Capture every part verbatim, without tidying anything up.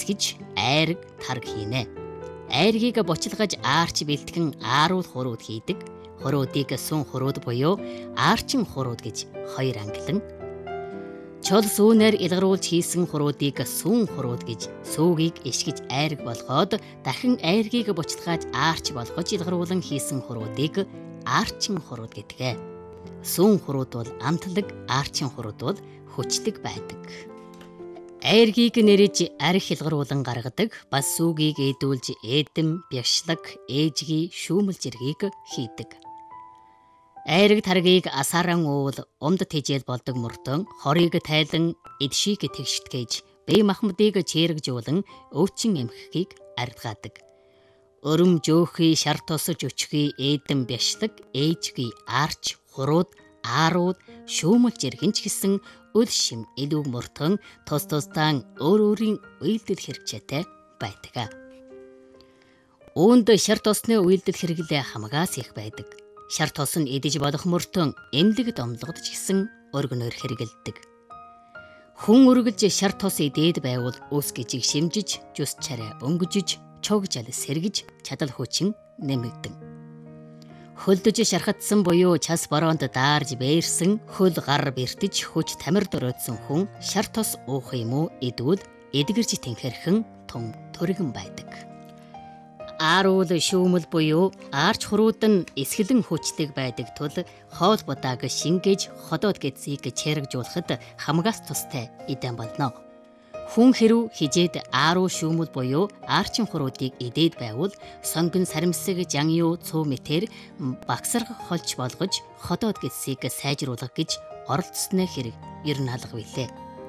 эсгэж айраг тарг хийнэ. Айргийг бочилгаж аарч бэлтгэн ааруул хурууд хийдэг. Хуруудыг сүн хурууд буюу аарчин хурууд гэж хоёр ангилан. Чол сүүнээр илгаруулж хийсэн хуруудыг сүн хурууд гэж сүүгийг эшгэж айраг болгоод дахин айргийг бочилгааж аарч болгож илгаруулан хийсэн хуруудыг аарчин хурууд гэдэг. Сүн хурууд бол амтлаг, аарчин хурууд бол хүчдэг байдаг. Айргийг нэрэж арх илгаруулан гаргадаг, бас сүүгийг ээдүүлж эдэм, бяшлаг, ээжгийн шүүмэл зэргийг хийдэг. Айраг таргийг асааран уул умд тэжээл болдог мөртөн хорийг тайлан эдшийг тэгштгэж бие махбодыг чирэгжүүлэн өвчин эмхгийг ардгаадаг. Өрөм жөөхий шар тосож өчхий эдэм бяшлаг ээжгүй аарч хурууд аарууд шүүмэл зэрэгч гэсэн үл шим илүү мөртөн тус тусдаа өөр өөрийн үйлдэл хэрэгцээтэй байдаг. Үүнд шар тосны үйлдэл хэрэглээ хамгаас их байдаг. Шар тос нь идэж болох мөртөн эмнэлэг домлогдож гисэн өргөнөөр хэрэгэлдэг. Хүн үргэлж шар тос идээд байвал ус гижиг шимжиж, жүс чараа өнгөжж, чог жал сэргэж чадал хүчин нэмэгдэн. Хөлдөж шархатсан буюу час бороонд даарж бээрсэн хөл гар бэртэж хүч тамир дөрөөдсөн хүн шар тос уух юм уу идвэл эдгэрж тэнхэрхэн тун төргөн байдаг. Ааруул шүүмэл буюу аарч хурууд нь эсгэлэн хүчдэг байдаг тул хоол будааг шингээж ходоод гэдсийг чирэгжүүлэхэд хамгаас тустай эдэн болно. Хүн хэрв хижээд ааруу шүүмэл буюу аарчин хуруудыг идээд байвал сонгон саримсаг жан юу цуу мэтэр багсарга холж болгож ходоод гэдсийг сайжруулах гэж оролцсны хэрэг ер нь алга билээ.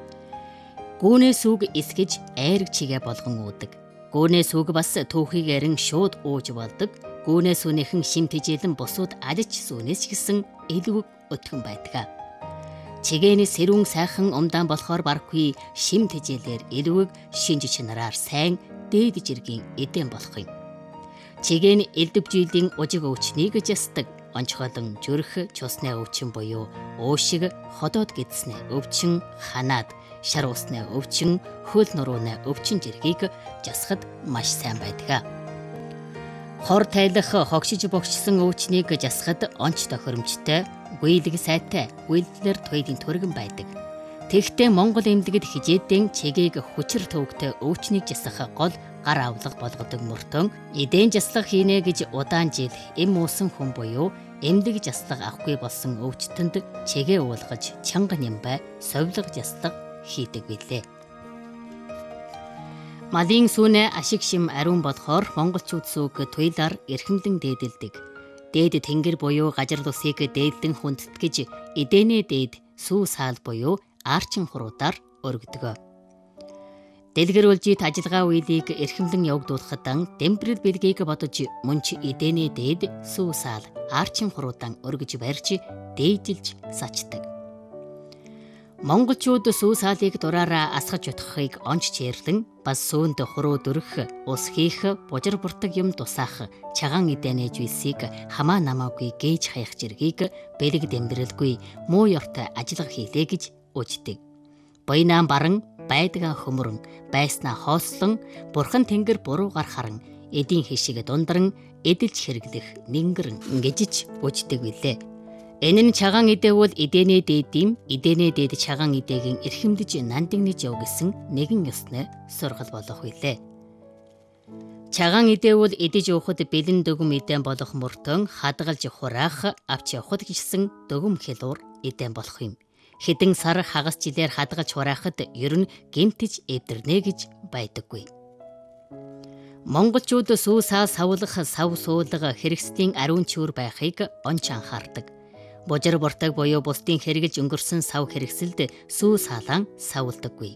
Гүүнээ сүг эсгэж айраг чигээ болгон уудаг. Гүүнээ сүг бас түүхийг эрен шууд ууж болдог. Гүүнээ сүнийхэн шим тэжээлэн бусууд алж сүнээс гисэн илүү өтгөн байдаг. Чигээний сэрүүн сайхан умдаан болохоор барахгүй шим тэжээлээр элвэг шинж чанараар сайн дээд жиргийн эдэн болох юм. Чигээний элдвжилийн ужиг өвчнийг жастдаг. Онцгойлон зүрх чусны өвчин буюу уушиг ходоод гэдснэ өвчин ханаад шар усны өвчин хөл нурууны өвчин зэргийг жасахад маш сайн байдаг. Хор тайлах хогшиж богчсон өвчнийг жасахад онц тохиромжтой гүйлэг сайтай үйлдэлэр туйлын төргөн байдаг. Тэгтээ Монгол эмнэлэгт хижээдэн чигийг хүчээр төвөгтэй өвчнийг жасах гол гар авлага болгодог мөртөн эдэн заслаг хийнэ гэж удаан жил эм уусан хүн буюу эмнэлэг заслаг авахгүй болсон өвчтөнд чигээ уулгаж чанга нямбай совлог заслаг хийдэг билээ. Малын сүнэ ашиг шим ариун болохоор монголчууд сүг туйлаар эрхэмлэн дээдэлдэг. Дээд тэнгэр буюу гажир усыг дээдлэн хүндэтгэж эдэнэ дээд сүү саал буюу аарчин хуруудаар өргөдөг. Дэлгэрүүлжит ажиллагаа үйлийг эрхэмлэн явагдуулахад дембрэл бэлгийг бодож мөнч эдэнэ дээд сүү саал аарчин хуруудан өргөж барьж дээжилж сачдаг. Монголчууд сүү саалыг дураараа асгаж утгахыг онч чирлэн бас сүүнд хуруу дөрөх, ус хийх, бужир буртаг юм тусаах, чагаан эдэнэ жүйсийг хамаа намаагүй гээж хаях зэргийг бэлэг дембрэлгүй муу ёртой ажиллага хийлээ гэж үждэг. Буйнаан баран, байдгаа хөмөрөн, байснаа хоослон, бурхан тэнгэр буруугаар харан, эдийн хишиг дундран, эдэлж хэрэглэх нингэрэн гижиж үждэг билээ. Энэ нь чагаан эдэвүүл эдэнэ дээдэм, эдэнэ дээд чагаан эдэгийн эрхэмлэж нандиннэж яв гэсэн нэгэн ёсны сургал болох билээ. Чагаан эдэвүүл эдэж уухад бэлэн дөгөм эдэн болох мөртөн хадгалж хураах, авч явахд гисэн дөгөм хэлуур эдэн болох юм. Хэдэн сар хагас жилээр хадгалж хураахад ер нь гэмтэж эвдэрнэ гэж байдаггүй. Монголчууд сүү саа савлах, сав суулга хэрэгслийн ариун чүр байхыг онч анхаардаг. Бужир буртаг буюу бусдын хэрэгж өнгөрсөн сав хэрэгсэлд сүү саалан савлдаггүй.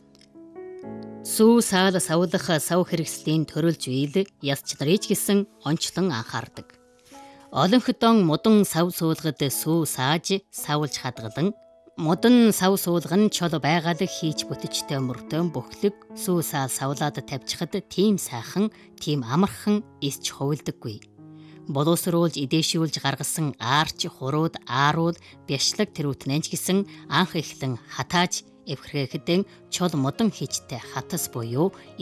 Сүү саал савлах сав хэрэгслийн төрөлж үйл яс чанарыг гэсэн онцлон анхаардаг. Олонхдон мудан сав суулгад сүү сааж савлж хадгалан мудан сав суулган чол байгаал хийж бүтчтэй мөртөө бөхлөг сүү саал савлаад тавьчихад тийм сайхан, тийм амархан эсч хувилдаггүй. Боловсруулж идээшүүлж гаргасан аарч хурууд аарууд бяшлаг тэрүүтнэнч гэсэн анх эхлэн хатааж эвхрэхэдэн чол модон хийжтэй хатас буюу